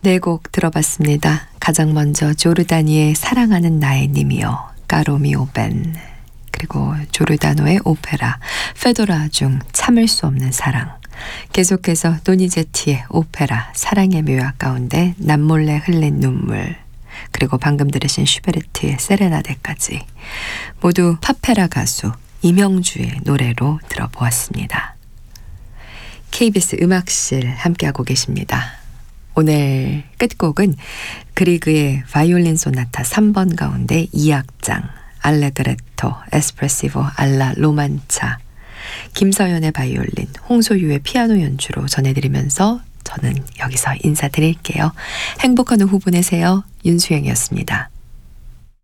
네 곡 들어봤습니다. 가장 먼저 조르다니의 사랑하는 나의 님이여, 까로미오 벤, 그리고 조르다노의 오페라 페도라 중 참을 수 없는 사랑, 계속해서 도니제티의 오페라 사랑의 묘약 가운데 남몰래 흘린 눈물, 그리고 방금 들으신 슈베르트의 세레나데까지 모두 파페라 가수 이명주의 노래로 들어보았습니다. KBS 음악실 함께하고 계십니다. 오늘 끝곡은 그리그의 바이올린 소나타 3번 가운데 2악장 알레그레토 에스프레시보 알라 로만차, 김서연의 바이올린, 홍소유의 피아노 연주로 전해드리면서 저는 여기서 인사드릴게요. 행복한 오후 보내세요. 윤수영이었습니다.